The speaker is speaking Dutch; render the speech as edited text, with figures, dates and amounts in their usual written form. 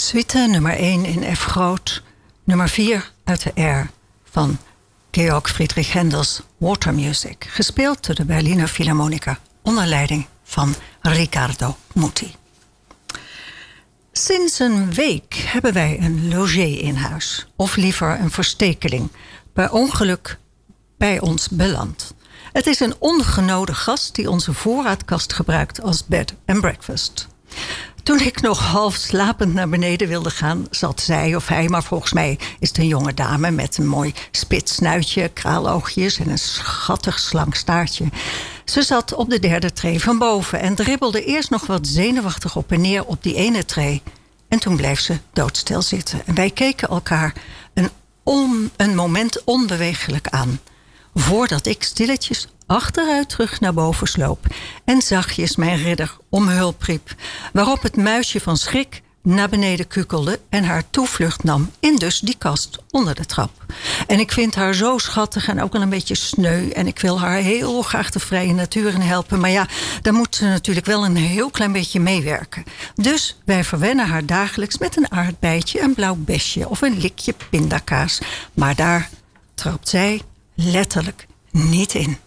Suite nummer 1 in F groot, nummer 4 uit de R van Georg Friedrich Händels Water Music, gespeeld door de Berliner Philharmoniker onder leiding van Riccardo Muti. Sinds een week hebben wij een logé in huis, of liever een verstekeling, per ongeluk bij ons beland. Het is een ongenode gast die onze voorraadkast gebruikt als bed and breakfast. Toen ik nog half slapend naar beneden wilde gaan, zat zij of hij, maar volgens mij is het een jonge dame met een mooi spits snuitje, kraaloogjes en een schattig slank staartje. Ze zat op de 3e tree van boven en dribbelde eerst nog wat zenuwachtig op en neer op die ene tree. En toen bleef ze doodstil zitten. En wij keken elkaar een moment onbeweeglijk aan, voordat ik stilletjes achteruit terug naar boven sloop en zachtjes mijn ridder om hulp riep, waarop het muisje van schrik naar beneden kukelde en haar toevlucht nam in dus die kast onder de trap. En ik vind haar zo schattig en ook al een beetje sneu en ik wil haar heel graag de vrije natuur in helpen, maar ja, dan moet ze natuurlijk wel een heel klein beetje meewerken. Dus wij verwennen haar dagelijks met een aardbeidje, een blauw besje of een likje pindakaas, maar daar trapt zij letterlijk niet in.